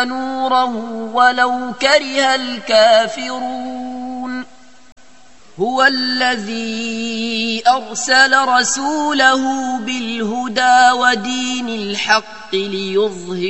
نوره ولو كره الكافرون هو الذي أرسل رسوله بالهدى ودين الحق ليظهره